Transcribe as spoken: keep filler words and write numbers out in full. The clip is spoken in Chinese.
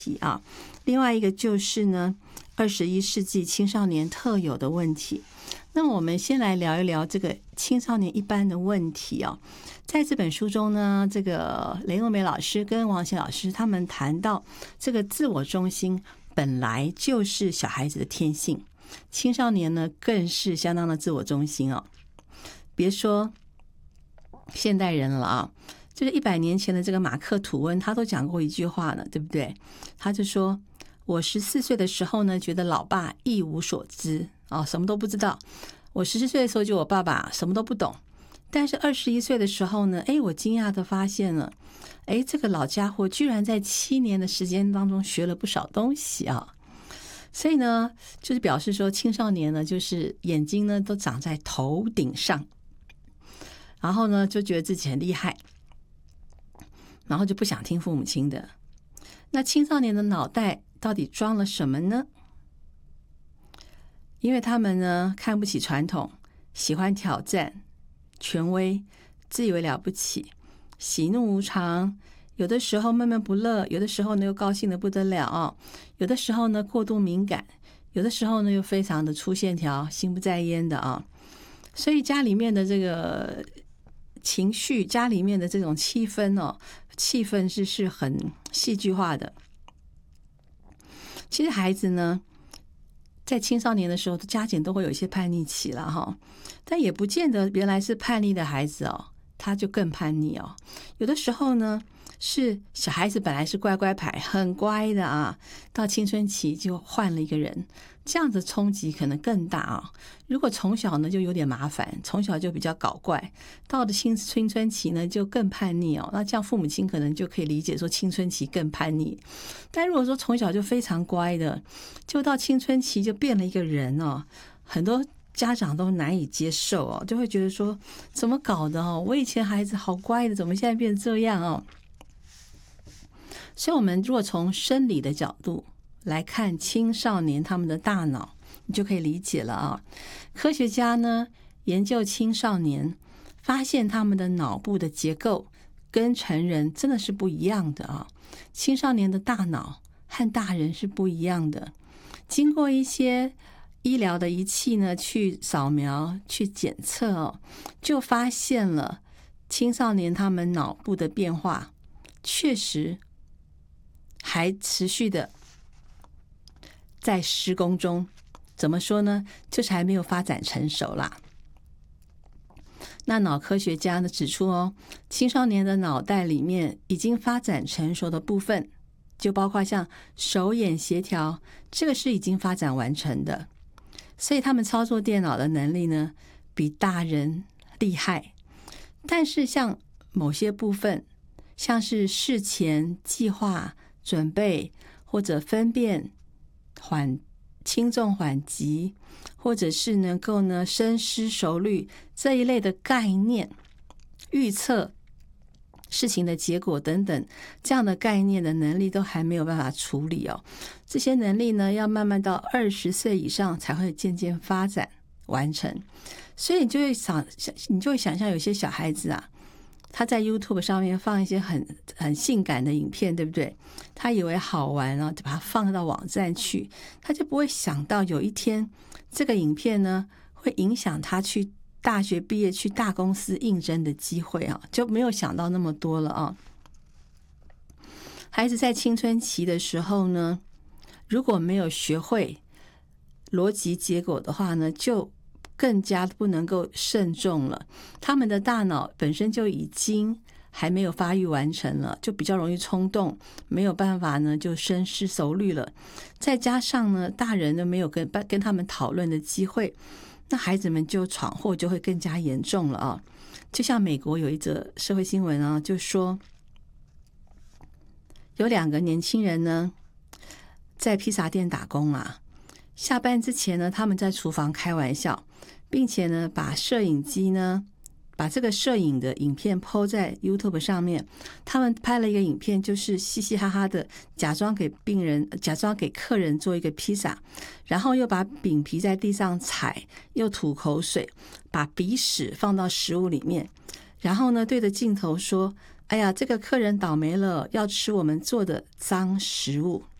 题啊。另外一个就是呢，二十一世纪青少年特有的问题。那么我们先来聊一聊这个青少年一般的问题啊。在这本书中呢，这个雷诺梅老师跟王贤老师他们谈到，这个自我中心本来就是小孩子的天性，青少年呢更是相当的自我中心哦。别说现代人了啊，就是一百年前的这个马克·吐温，他都讲过一句话呢，对不对？他就说，我十四岁的时候呢，觉得老爸一无所知啊，什么都不知道。我十四岁的时候，就我爸爸什么都不懂。但是二十一岁的时候呢，哎，我惊讶的发现了，哎，这个老家伙居然在七年的时间当中学了不少东西啊。所以呢，就是表示说青少年呢，就是眼睛呢都长在头顶上，然后呢就觉得自己很厉害，然后就不想听父母亲的。那青少年的脑袋到底装了什么呢？因为他们呢看不起传统，喜欢挑战权威，自以为了不起，喜怒无常，有的时候闷闷不乐，有的时候呢又高兴得不得了，有的时候呢过度敏感，有的时候呢又非常的粗线条，心不在焉的啊。所以家里面的这个情绪，家里面的这种气氛哦，气氛是是很戏剧化的。其实孩子呢，在青少年的时候，家长都会有一些叛逆期了哈，但也不见得原来是叛逆的孩子哦，他就更叛逆哦。有的时候呢，是小孩子本来是乖乖牌，很乖的啊，到青春期就换了一个人，这样子冲击可能更大啊。如果从小呢就有点麻烦，从小就比较搞怪，到了青青春期呢就更叛逆哦。那这样父母亲可能就可以理解说青春期更叛逆。但如果说从小就非常乖的，就到青春期就变了一个人哦，很多家长都难以接受哦，就会觉得说怎么搞的哦？我以前孩子好乖的，怎么现在变这样哦？所以我们如果从生理的角度来看青少年他们的大脑，你就可以理解了啊。科学家呢研究青少年，发现他们的脑部的结构跟成人真的是不一样的啊。青少年的大脑和大人是不一样的。经过一些医疗的仪器呢去扫描去检测哦，就发现了青少年他们脑部的变化确实还持续的在施工中。怎么说呢？就是还没有发展成熟啦。那脑科学家呢指出哦，青少年的脑袋里面已经发展成熟的部分，就包括像手眼协调，这个是已经发展完成的。所以他们操作电脑的能力呢比大人厉害。但是像某些部分，像是事前计划准备，或者分辨缓轻重缓急，或者是能够呢深思熟虑这一类的概念，预测事情的结果等等，这样的概念的能力都还没有办法处理哦。这些能力呢要慢慢到二十岁以上才会渐渐发展完成。所以你就会想你就会想象有些小孩子啊，他在 YouTube 上面放一些很很性感的影片，对不对？他以为好玩啊，就把它放到网站去，他就不会想到有一天这个影片呢会影响他去大学毕业去大公司应征的机会啊，就没有想到那么多了啊。孩子在青春期的时候呢，如果没有学会逻辑结果的话呢，就更加不能够慎重了。他们的大脑本身就已经还没有发育完成了，就比较容易冲动，没有办法呢就深思熟虑了。再加上呢大人呢没有跟跟他们讨论的机会，那孩子们就闯祸就会更加严重了啊。就像美国有一则社会新闻啊，就说有两个年轻人呢在披萨店打工啊，下班之前呢他们在厨房开玩笑，并且呢把摄影机呢把这个摄影的影片 po 在 YouTube 上面。他们拍了一个影片，就是嘻嘻哈哈的假装给病人假装给客人做一个披萨，然后又把饼皮在地上踩，又吐口水，把鼻屎放到食物里面，然后呢对着镜头说， 哎呀，这个客人倒霉了，要吃我们做的脏食物。